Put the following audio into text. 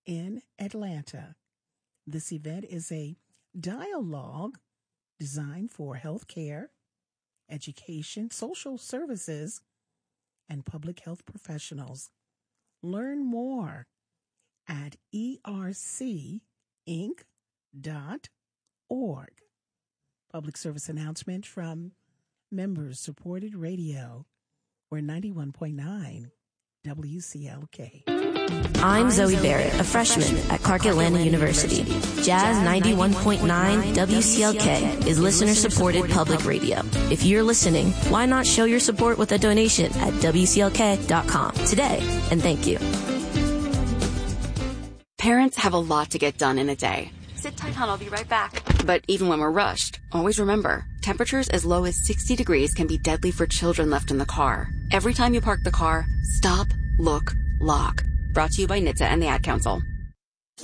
in Atlanta. This event is a dialogue designed for healthcare, education, social services, and public health professionals. Learn more at ercinc.org. Public service announcement from Members Supported Radio. We're 91.9 WCLK. I'm Zoe Barrett, a freshman at Clark Atlanta University. Jazz 91.9 WCLK is listener-supported public radio. If you're listening, why not show your support with a donation at WCLK.com today? And thank you. Parents have a lot to get done in a day. Sit tight, hon. I'll be right back. But even when we're rushed, always remember, temperatures as low as 60 degrees can be deadly for children left in the car. Every time you park the car, stop, look, lock. Brought to you by NHTSA and the Ad Council.